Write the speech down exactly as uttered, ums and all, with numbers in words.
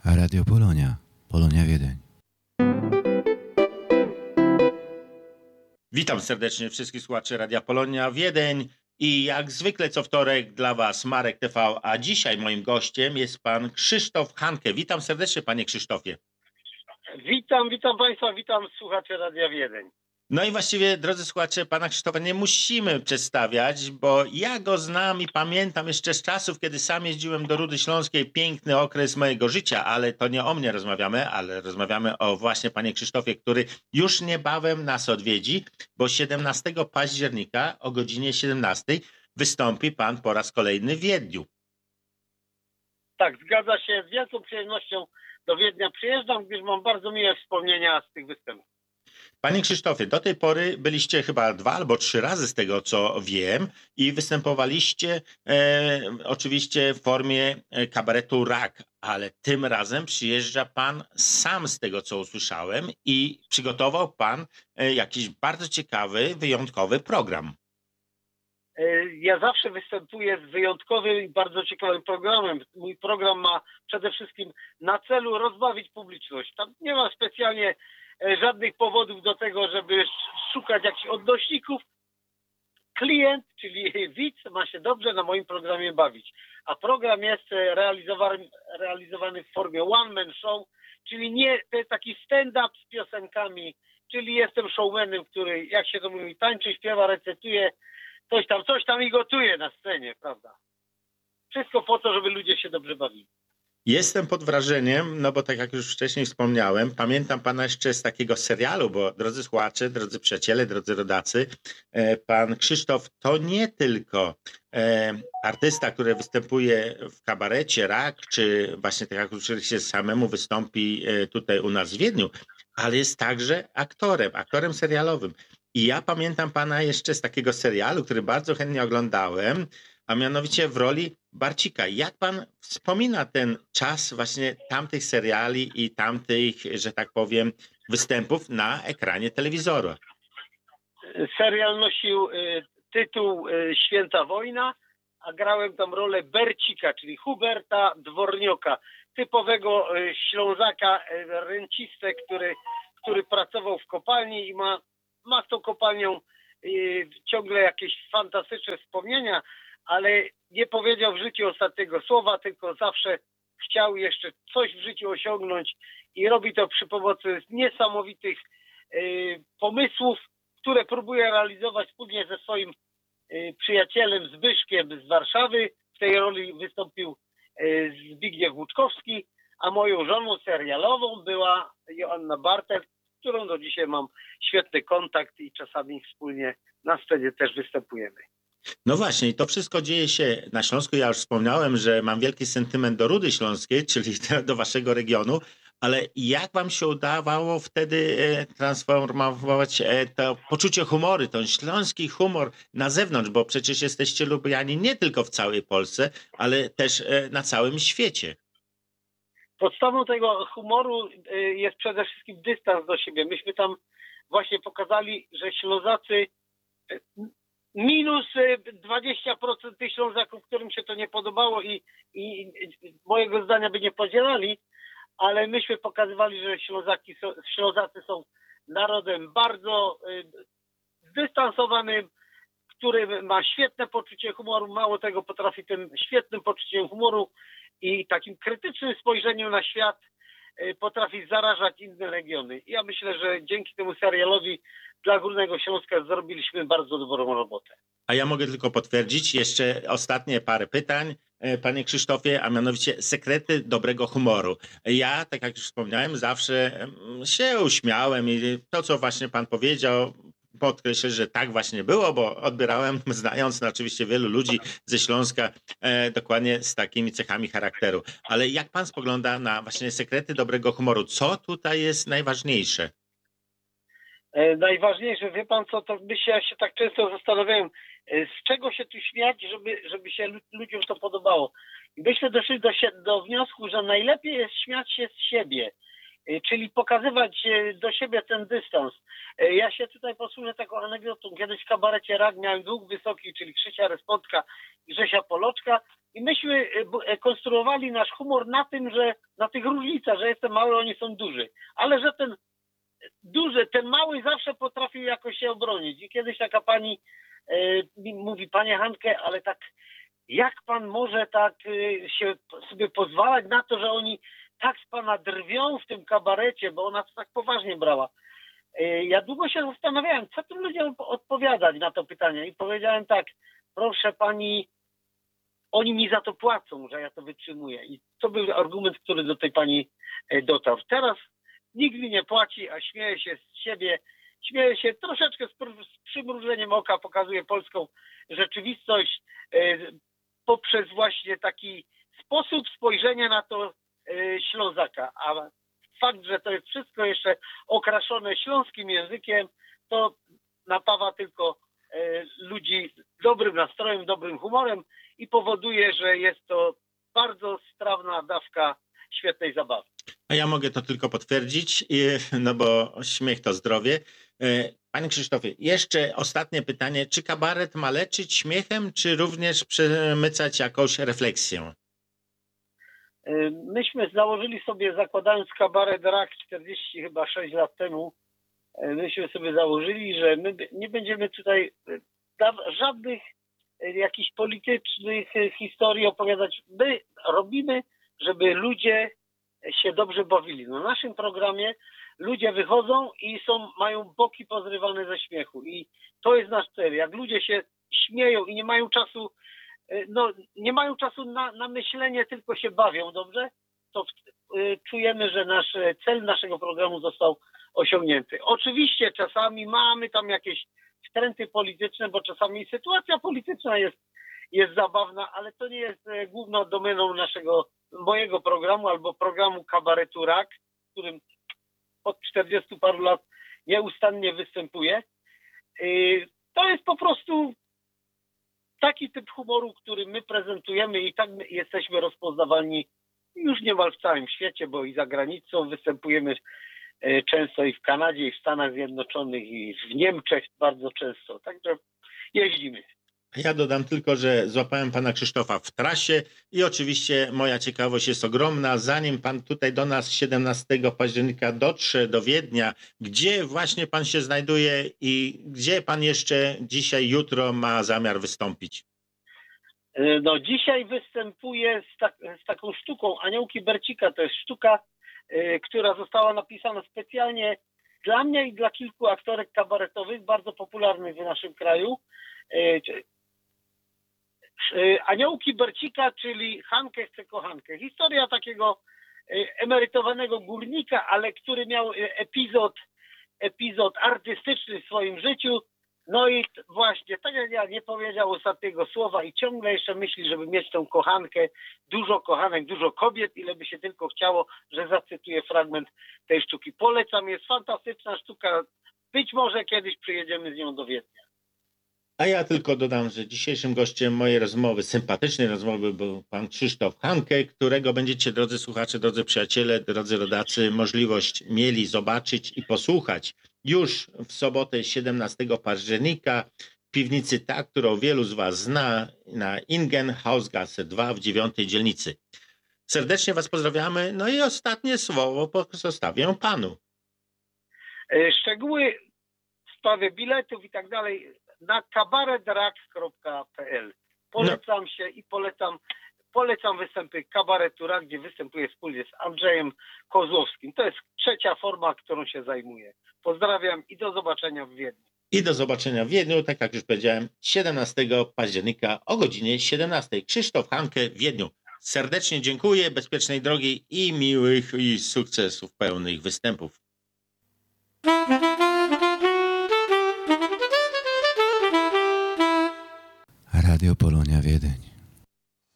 Radio Polonia, Polonia Wiedeń. Witam serdecznie wszystkich słuchaczy Radia Polonia Wiedeń i jak zwykle co wtorek dla Was Marek T V, a dzisiaj moim gościem jest pan Krzysztof Hanke. Witam serdecznie, panie Krzysztofie. Witam, witam Państwa, witam słuchaczy Radia Wiedeń. No i właściwie, drodzy słuchacze, pana Krzysztofa nie musimy przedstawiać, bo ja go znam i pamiętam jeszcze z czasów, kiedy sam jeździłem do Rudy Śląskiej, piękny okres mojego życia, ale to nie o mnie rozmawiamy, ale rozmawiamy o właśnie panie Krzysztofie, który już niebawem nas odwiedzi, bo siedemnastego października o godzinie siedemnastej wystąpi pan po raz kolejny w Wiedniu. Tak, zgadza się, z wielką przyjemnością do Wiednia przyjeżdżam, gdyż mam bardzo miłe wspomnienia z tych występów. Panie Krzysztofie, do tej pory byliście chyba dwa albo trzy razy z tego, co wiem, i występowaliście e, oczywiście w formie kabaretu Rak, ale tym razem przyjeżdża pan sam z tego, co usłyszałem, i przygotował pan e, jakiś bardzo ciekawy, wyjątkowy program. Ja zawsze występuję z wyjątkowym i bardzo ciekawym programem. Mój program ma przede wszystkim na celu rozbawić publiczność. Tam nie ma specjalnie żadnych powodów do tego, żeby szukać jakichś odnośników. Klient, czyli widz, ma się dobrze na moim programie bawić. A program jest realizowany, realizowany w formie one-man show, czyli nie to jest taki stand-up z piosenkami, czyli jestem showmanem, który, jak się to mówi, tańczy, śpiewa, recytuje, coś tam, coś tam i gotuje na scenie, prawda? Wszystko po to, żeby ludzie się dobrze bawili. Jestem pod wrażeniem, no bo tak jak już wcześniej wspomniałem, pamiętam pana jeszcze z takiego serialu, bo drodzy słuchacze, drodzy przyjaciele, drodzy rodacy, pan Krzysztof to nie tylko e, artysta, który występuje w kabarecie Rak, czy właśnie tak jak już się samemu wystąpi tutaj u nas w Wiedniu, ale jest także aktorem, aktorem serialowym. I ja pamiętam pana jeszcze z takiego serialu, który bardzo chętnie oglądałem, a mianowicie w roli Barcika. Jak pan wspomina ten czas właśnie tamtych seriali i tamtych, że tak powiem, występów na ekranie telewizora? Serial nosił y, tytuł y, Święta Wojna, a grałem tam rolę Bercika, czyli Huberta Dwornioka, typowego y, Ślązaka, y, rencistę, który, który pracował w kopalni i ma, ma z tą kopalnią y, ciągle jakieś fantastyczne wspomnienia, ale nie powiedział w życiu ostatniego słowa, tylko zawsze chciał jeszcze coś w życiu osiągnąć i robi to przy pomocy niesamowitych y, pomysłów, które próbuje realizować wspólnie ze swoim y, przyjacielem Zbyszkiem z Warszawy. W tej roli wystąpił y, Zbigniew Łuczkowski, a moją żoną serialową była Joanna Bartek, z którą do dzisiaj mam świetny kontakt i czasami wspólnie na scenie też występujemy. No właśnie, i to wszystko dzieje się na Śląsku. Ja już wspomniałem, że mam wielki sentyment do Rudy Śląskiej, czyli do waszego regionu, ale jak wam się udawało wtedy transformować to poczucie humoru, ten śląski humor na zewnątrz, bo przecież jesteście lubiani nie tylko w całej Polsce, ale też na całym świecie. Podstawą tego humoru jest przede wszystkim dystans do siebie. Myśmy tam właśnie pokazali, że Ślązacy minus dwadzieścia procent tych Ślązaków, którym się to nie podobało i, i mojego zdania by nie podzielali, ale myśmy pokazywali, że Ślązaki są, Ślązacy są narodem bardzo y, zdystansowanym, który ma świetne poczucie humoru, mało tego potrafi tym świetnym poczuciem humoru i takim krytycznym spojrzeniu na świat y, potrafi zarażać inne regiony. I ja myślę, że dzięki temu serialowi dla Górnego Śląska zrobiliśmy bardzo dobrą robotę. A ja mogę tylko potwierdzić jeszcze ostatnie parę pytań, panie Krzysztofie, a mianowicie sekrety dobrego humoru. Ja, tak jak już wspomniałem, zawsze się uśmiałem i to, co właśnie pan powiedział, podkreślę, że tak właśnie było, bo odbierałem, znając no, oczywiście wielu ludzi ze Śląska, e, dokładnie z takimi cechami charakteru. Ale jak pan spogląda na właśnie sekrety dobrego humoru? Co tutaj jest najważniejsze? Najważniejsze, wie pan co, to my się, ja się tak często zastanawiałem, z czego się tu śmiać, żeby, żeby się ludziom to podobało. I myśmy doszli do, do wniosku, że najlepiej jest śmiać się z siebie, czyli pokazywać do siebie ten dystans. Ja się tutaj posłużę taką anegdotą. Kiedyś w kabarecie Rak miałem dwóch wysokich, czyli Krzysia Respondka i Grzesia Poloczka, I myśmy konstruowali nasz humor na tym, że na tych różnicach, że jestem mały, oni są duży. Ale że ten duży, ten mały zawsze potrafił jakoś się obronić. I kiedyś taka pani e, mi mówi, panie Hanke, ale tak jak pan może tak e, się sobie pozwalać na to, że oni tak z pana drwią w tym kabarecie, bo ona to tak poważnie brała. E, ja długo się zastanawiałem, co tym ludziom odpowiadać na to pytanie. I powiedziałem tak, proszę pani, oni mi za to płacą, że ja to wytrzymuję. I to był argument, który do tej pani e, dotarł. Teraz nikt mi nie płaci, a śmieje się z siebie, śmieje się troszeczkę z, z przymrużeniem oka, pokazuje polską rzeczywistość e, poprzez właśnie taki sposób spojrzenia na to e, Ślązaka. A fakt, że to jest wszystko jeszcze okraszone śląskim językiem, to napawa tylko e, ludzi dobrym nastrojem, dobrym humorem i powoduje, że jest to bardzo strawna dawka świetnej zabawy. A ja mogę to tylko potwierdzić, no bo śmiech to zdrowie. Panie Krzysztofie, jeszcze ostatnie pytanie. Czy kabaret ma leczyć śmiechem, czy również przemycać jakąś refleksję? Myśmy założyli sobie, zakładając kabaret R A K czterdzieści chyba sześć lat temu, myśmy sobie założyli, że my nie będziemy tutaj żadnych jakichś politycznych historii opowiadać. My robimy, żeby ludzie się dobrze bawili. Na naszym programie ludzie wychodzą i są, mają boki pozrywane ze śmiechu. I to jest nasz cel. Jak ludzie się śmieją i nie mają czasu, no nie mają czasu na, na myślenie, tylko się bawią dobrze, to y, czujemy, że nasz cel naszego programu został osiągnięty. Oczywiście czasami mamy tam jakieś wtręty polityczne, bo czasami sytuacja polityczna jest, jest zabawna, ale to nie jest główną domeną naszego, mojego programu albo programu Kabaretu R A K, w którym od czterdziestu paru lat nieustannie występuję. To jest po prostu taki typ humoru, który my prezentujemy i tak jesteśmy rozpoznawalni już niemal w całym świecie, bo i za granicą występujemy często i w Kanadzie, i w Stanach Zjednoczonych, i w Niemczech bardzo często. Także jeździmy. Ja dodam tylko, że złapałem pana Krzysztofa w trasie i oczywiście moja ciekawość jest ogromna. Zanim pan tutaj do nas siedemnastego października dotrze do Wiednia, gdzie właśnie pan się znajduje i gdzie pan jeszcze dzisiaj, jutro ma zamiar wystąpić? No dzisiaj występuję z, tak, z taką sztuką Aniołki Bercika. To jest sztuka, y, która została napisana specjalnie dla mnie i dla kilku aktorek kabaretowych, bardzo popularnych w naszym kraju. Y, Aniołki Bercika, czyli Hankę chce kochankę. Historia takiego emerytowanego górnika, ale który miał epizod, epizod artystyczny w swoim życiu. No i właśnie, tak jak ja, nie powiedział ostatniego słowa i ciągle jeszcze myśli, żeby mieć tą kochankę, dużo kochanek, dużo kobiet, ile by się tylko chciało, że zacytuję fragment tej sztuki. Polecam, jest fantastyczna sztuka. Być może kiedyś przyjedziemy z nią do Wiednia. A ja tylko dodam, że dzisiejszym gościem mojej rozmowy, sympatycznej rozmowy, był pan Krzysztof Hanke, którego będziecie, drodzy słuchacze, drodzy przyjaciele, drodzy rodacy, możliwość mieli zobaczyć i posłuchać już w sobotę siedemnastego października w piwnicy ta, którą wielu z was zna, na Ingenhausgasse dwa w dziewiątej dzielnicy. Serdecznie was pozdrawiamy. No i ostatnie słowo pozostawię panu. Szczegóły w sprawie biletów i tak dalej na kabaret rak kropka pe el. Polecam no. się i polecam, polecam występy Kabaretu R A K, gdzie występuję wspólnie z Andrzejem Kozłowskim. To jest trzecia forma, którą się zajmuję. Pozdrawiam i do zobaczenia w Wiedniu. I do zobaczenia w Wiedniu, tak jak już powiedziałem, siedemnastego października o godzinie siedemnastej. Krzysztof Hanke w Wiedniu. Serdecznie dziękuję, bezpiecznej drogi i miłych i sukcesów pełnych występów. Radio Polonia Wiedeń.